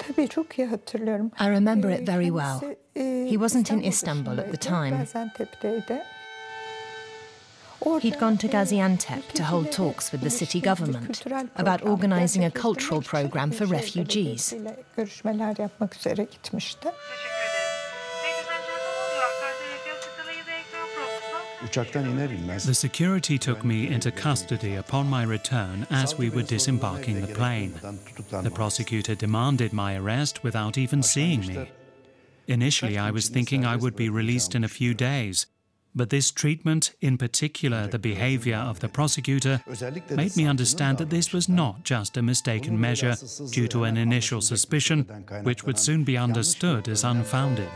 Tabii çok iyi hatırlıyorum. I remember it very well. Kendisi, He wasn't in İstanbul Istanbul at the dışındaydı, time. Gaziantep'teydi. He'd gone to Gaziantep to hold talks with the city government about organising a cultural programme for refugees. Görüşmeler yapmak üzere gitmişti. The security took me into custody upon my return as we were disembarking the plane. The prosecutor demanded my arrest without even seeing me. Initially, I was thinking I would be released in a few days, but this treatment, in particular the behaviour of the prosecutor, made me understand that this was not just a mistaken measure due to an initial suspicion, which would soon be understood as unfounded.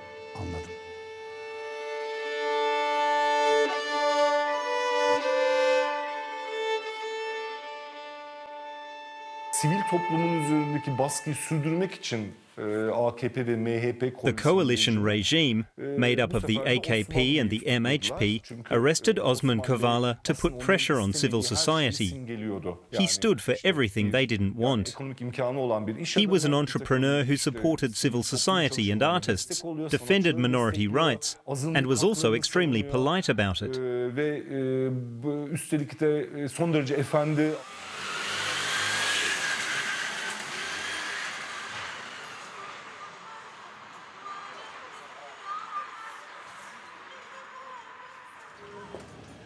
Sivil toplumun üzerindeki baskıyı sürdürmek için AKP ve MHP The coalition regime, made up of the AKP and the MHP, arrested Osman Kavala to put pressure on civil society. He stood for everything they didn't want. He was an entrepreneur who supported civil society and artists, defended minority rights, and was also extremely polite about it. Ve üstelik de son derece efendi.